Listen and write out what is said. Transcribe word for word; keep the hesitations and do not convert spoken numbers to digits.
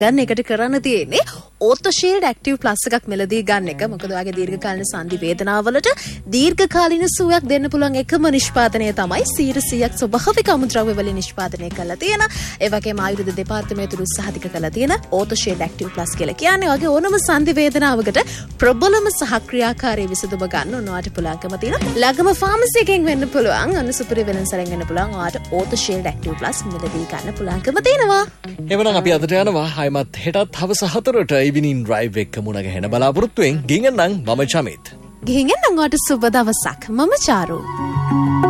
ගන්න එකට කරන්න තියෙන්නේ ඕතොෂීල්ඩ් ඇක්ටිව් ප්ලස් එකක් මෙලදී ගන්න එක. මොකද ඔයාගේ දීර්ඝකාලීන සංධි වේදනාවලට දීර්ඝකාලීන සුවයක් දෙන්න පුළුවන් එකම නිෂ්පාදනය තමයි සීයට සීයක් ස්වභාවික අමුද්‍රව්‍ය වලින් නිෂ්පාදනය කරලා තියෙන. ඒ වගේම ආයුර්වේද දෙපාර්තමේන්තුව සහතික කරලා තියෙන ඕතොෂීල්ඩ් ඇක්ටිව් ප්ලස් කියලා කියන්නේ ඔයාගේ ඕනම සංධි වේදනාවකට ප්‍රබලම සහ ක්‍රියාකාරී විසඳුම ගන්න ඔයාට පුළුවන්කම තියෙන. ළඟම ෆාමසි එකෙන් වෙන්න පුළුවන්. අන්න සුපිරි වෙනසෙන් වෙන්න පුළුවන්. ඔයාට ඕතොෂීල්ඩ් ඇක්ටිව් ප්ලස් මෙලදී ගන්න පුළුවන්කම තියෙනවා. එවනම් අපි අදට යනවා. හයමත් හෙටත් හවස හතරට ඉවිනින් ඩ්‍රයිව් එක්ක මුණ ගැහෙන බලාපොරොත්තුෙන් ගිහින් නම් මම චමිත්. ගිහින් නම් ඔයාට සුබ දවසක්. මම චාරු.